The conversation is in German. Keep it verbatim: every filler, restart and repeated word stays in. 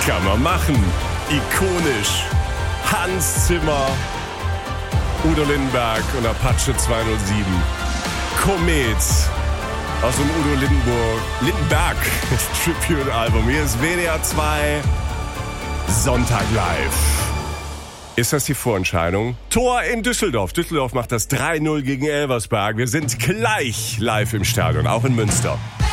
Kann man machen. Ikonisch. Hans Zimmer, Udo Lindenberg und Apache zweihundertsieben. Komet aus dem Udo Lindenburg, Lindenberg Tribute-Album. Hier ist W D R zwei Sonntag live. Ist das die Vorentscheidung? Tor in Düsseldorf. Düsseldorf macht das drei null gegen Elversberg. Wir sind gleich live im Stadion, auch in Münster.